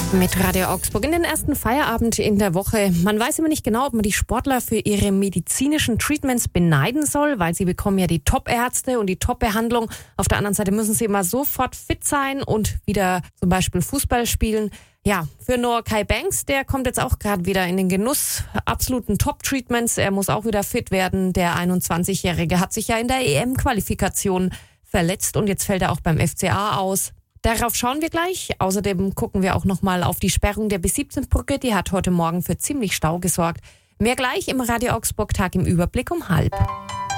Mit Radio Augsburg in den ersten Feierabend in der Woche. Man weiß immer nicht genau, ob man die Sportler für ihre medizinischen Treatments beneiden soll, weil sie bekommen ja die Top-Ärzte und die Top-Behandlung. Auf der anderen Seite müssen sie immer sofort fit sein und wieder zum Beispiel Fußball spielen. Ja, für Noah Kai Banks, der kommt jetzt auch gerade wieder in den Genuss absoluten Top-Treatments. Er muss auch wieder fit werden. Der 21-Jährige hat sich ja in der EM-Qualifikation verletzt und jetzt fällt er auch beim FCA aus. Darauf schauen wir gleich. Außerdem gucken wir auch nochmal auf die Sperrung der B17-Brücke. Die hat heute Morgen für ziemlich Stau gesorgt. Mehr gleich im Radio Augsburg Tag im Überblick um 12:30.